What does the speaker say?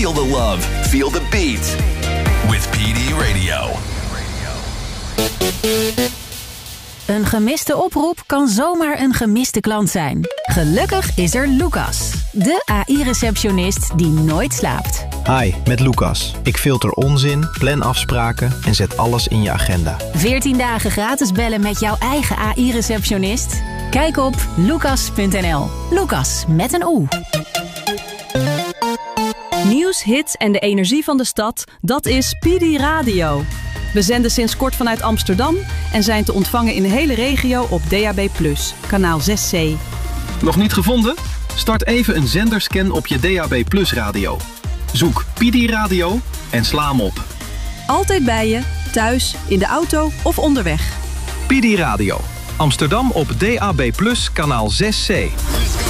Feel the love. Feel the beat. With PD Radio. Een gemiste oproep kan zomaar een gemiste klant zijn. Gelukkig is er Lucas, de AI-receptionist die nooit slaapt. Hi, met Lucas. Ik filter onzin, plan afspraken en zet alles in je agenda. 14 dagen gratis bellen met jouw eigen AI-receptionist? Kijk op lucas.nl. Lucas met een O. Nieuws, hits en de energie van de stad, dat is PD Radio. We zenden sinds kort vanuit Amsterdam en zijn te ontvangen in de hele regio op DAB+, kanaal 6C. Nog niet gevonden? Start even een zenderscan op je DAB+ radio. Zoek PD Radio en sla hem op. Altijd bij je, thuis, in de auto of onderweg. PD Radio. Amsterdam op DAB+, kanaal 6C.